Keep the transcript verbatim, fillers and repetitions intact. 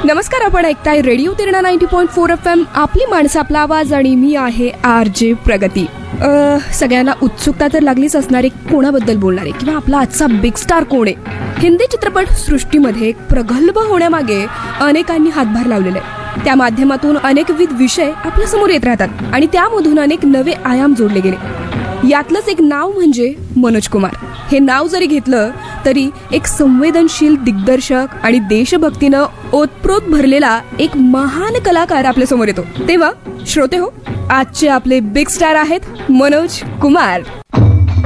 नमस्कार, आपण ऐकताय radio तिरणा ninety point four F M, आपली माणसं आपला आवाज, आणि मी आहे आर जे प्रगती. सगळ्यांना उत्सुकता तर लागलीच असणार आहे कोणाबद्दल बोलणार आहे किंवा आपला आजचा बिग स्टार कोण आहे. हिंदी चित्रपट सृष्टीमध्ये प्रगल्भ होण्यामागे अनेकांनी हातभार लावलेला आहे. त्या माध्यमातून अनेकविध विषय आपल्या समोर येत राहतात आणि त्यामधून अनेक नवे आयाम जोडले गेले. यातलंच एक नाव म्हणजे मनोज कुमार. हे नाव जरी घेतलं तरी एक संवेदनशील दिग्दर्शक आणि देशभक्तीनं ओतप्रोत भरलेला एक महान कलाकार आपल्या समोर येतो. तेव्हा श्रोते हो, आजचे आपले बिग स्टार आहेत मनोज कुमार.